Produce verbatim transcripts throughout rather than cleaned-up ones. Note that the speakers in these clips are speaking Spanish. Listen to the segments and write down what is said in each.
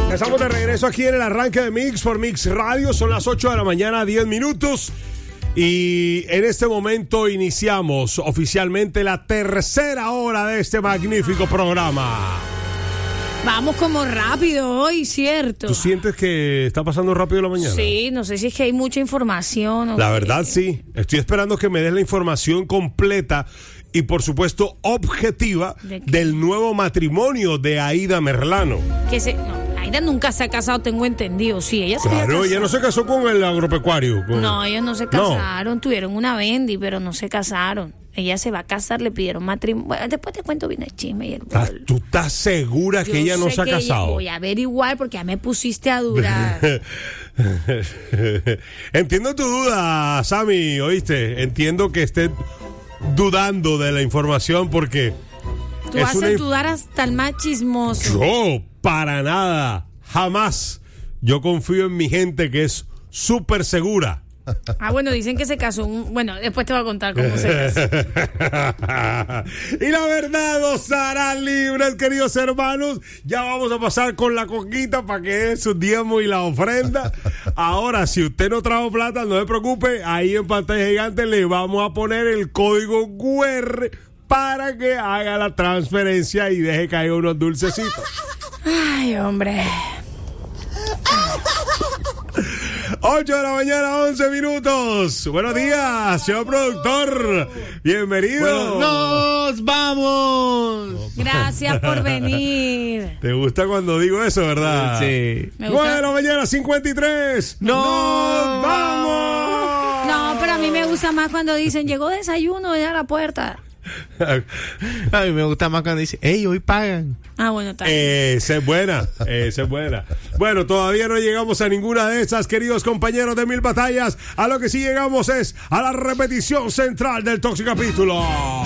Estamos de regreso aquí en el arranque de Mix por Mix Radio. Son las ocho de la mañana, diez minutos. Y en este momento iniciamos oficialmente la tercera hora de este magnífico programa. Vamos como rápido hoy, ¿cierto? ¿Tú sientes que está pasando rápido la mañana? Sí, no sé si es que hay mucha información. O la que... verdad, sí. Estoy esperando que me des la información completa y, por supuesto, objetiva ¿De del nuevo matrimonio de Aida Merlano. Que se... No, Aida nunca se ha casado, tengo entendido. Sí, ella se Claro, ella no se casó con el agropecuario. Con... No, ellos no se casaron. No. Tuvieron una bendi, pero no se casaron. Ella se va a casar, le pidieron matrimonio. Bueno, después te cuento bien el chisme y el ah, ¿Tú estás segura Yo que ella no se ha que casado? Ella, voy a averiguar porque ya me pusiste a dudar. Entiendo tu duda, Sammy, ¿oíste? Entiendo que estés dudando de la información porque... Tú vas a dudar hasta el más chismoso. Yo, para nada, jamás. Yo confío en mi gente que es súper segura. Ah, bueno, dicen que se casó. Un... Bueno, después te voy a contar cómo se casó. Y la verdad os hará libres, queridos hermanos. Ya vamos a pasar con la coquita para que dé su diezmo y la ofrenda. Ahora, si usted no trajo plata, no se preocupe. Ahí en pantalla gigante le vamos a poner el código cu erre para que haga la transferencia y deje caer unos dulcecitos. Ay, hombre. ocho de la mañana, once minutos. Buenos días, señor productor. Bienvenido. Bueno, ¡nos vamos! Gracias por venir. ¿Te gusta cuando digo eso, verdad? Sí. nueve de la mañana, cincuenta y tres. ¡Nos, ¡Nos vamos! No, pero a mí me gusta más cuando dicen, llegó desayuno ya a la puerta. A mí me gusta más cuando dice, hey, hoy pagan. Ah, bueno, está bien. Esa es buena, esa es buena. Bueno, todavía no llegamos a ninguna de esas, queridos compañeros de Mil Batallas. A lo que sí llegamos es a la repetición central del Toxicapítulo.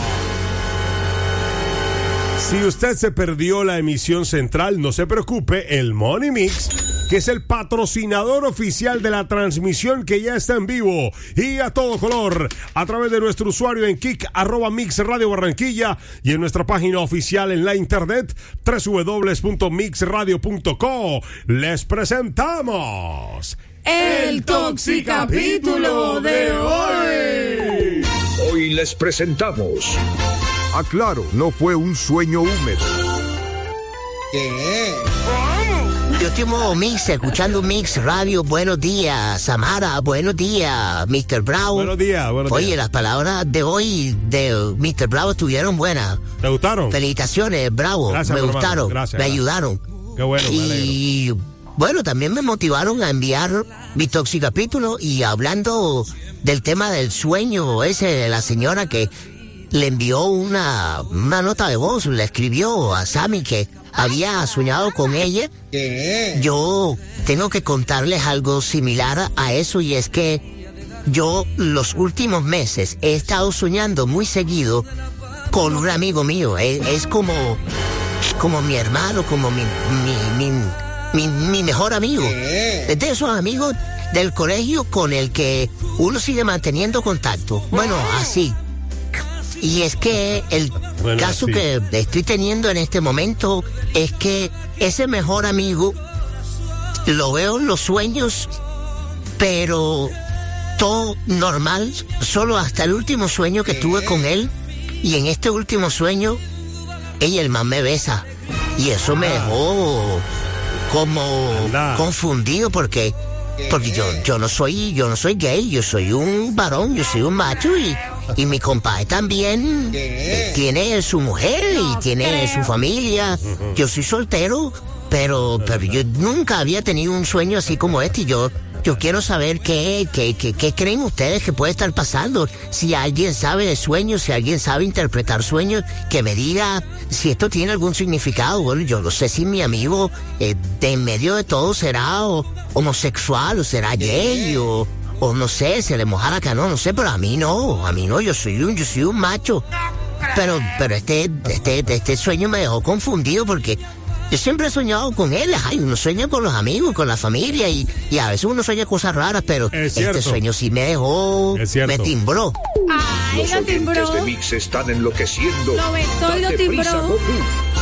Si usted se perdió la emisión central, no se preocupe, el Money Mix, que es el patrocinador oficial de la transmisión que ya está en vivo y a todo color, a través de nuestro usuario en Kik, arroba Mix Radio Barranquilla, y en nuestra página oficial en la internet, doble u doble u doble u punto mix radio punto co, les presentamos el Toxicapítulo de hoy. Hoy les presentamos... Aclaro, no fue un sueño húmedo. ¿Qué? Yo estoy en modo Mix, escuchando Mix Radio. Buenos días, Samara. Buenos días, mister Bravo. Buenos días, buenos Oye, días. las palabras de hoy de mister Bravo estuvieron buenas. ¿Te gustaron? Felicitaciones, Bravo. Gracias, me hermano. gustaron, Gracias, me gracias. ayudaron. Qué bueno, me alegro. Y bueno, también me motivaron a enviar mi Toxicapítulo. Y hablando del tema del sueño ese de la señora que le envió una, una nota de voz, le escribió a Sammy que había soñado con ella. ¿Qué? Yo tengo que contarles algo similar a eso, y es que yo los últimos meses he estado soñando muy seguido con un amigo mío. Es, es como, como mi hermano, como mi, mi, mi, mi, mi mejor amigo. ¿Qué? Es de esos amigos del colegio con el que uno sigue manteniendo contacto. Bueno, así. Y es que el Bueno, caso sí. que estoy teniendo en este momento es que ese mejor amigo lo veo en los sueños, pero todo normal, solo hasta el último sueño que tuve con él. Y en este último sueño, ella, el man, me besa. Y eso me dejó como Anda. confundido porque... Porque yo, yo no soy, yo no soy gay, yo soy un varón, yo soy un macho, y, y mi compadre también eh, tiene su mujer y tiene su familia. Yo soy soltero, pero, pero yo nunca había tenido un sueño así como este, y yo, yo quiero saber qué, qué, qué, qué creen ustedes que puede estar pasando. Si alguien sabe de sueños, si alguien sabe interpretar sueños, que me diga si esto tiene algún significado. Bueno, yo no sé si mi amigo eh, de en medio de todo será o, homosexual o será gay o, o no sé, se le moja la canoa, no sé, pero a mí no, a mí no, yo soy un, yo soy un macho. Pero, pero este, este, este sueño me dejó confundido porque yo siempre he soñado con él. Ay, uno sueña con los amigos, con la familia, y, y a veces uno sueña cosas raras, pero Es este cierto. sueño sí me dejó, Es cierto. me timbró. Ay, Los lo oyentes timbró. de Mix están enloqueciendo. Lo vetó y lo Date prisa, timbró. Goku.